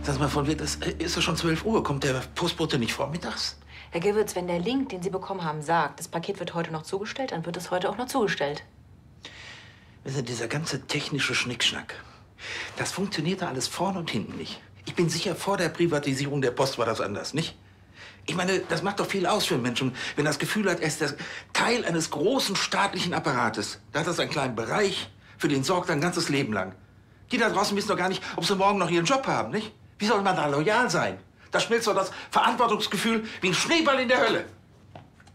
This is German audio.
Sag mal, von wird es ist doch schon 12 Uhr. Kommt der Postbote nicht vormittags? Herr Gewürz, wenn der Link, den Sie bekommen haben, sagt, das Paket wird heute noch zugestellt, dann wird es heute auch noch zugestellt. Wissen Sie, dieser ganze technische Schnickschnack, das funktionierte alles vorne und hinten nicht. Ich bin sicher, vor der Privatisierung der Post war das anders, nicht? Ich meine, das macht doch viel aus für einen Menschen, wenn er das Gefühl hat, er ist das Teil eines großen staatlichen Apparates. Da hat er seinen kleinen Bereich, für den sorgt er ein ganzes Leben lang. Die da draußen wissen doch gar nicht, ob sie morgen noch ihren Job haben, nicht? Wie soll man da loyal sein? Da schmilzt doch das Verantwortungsgefühl wie ein Schneeball in der Hölle.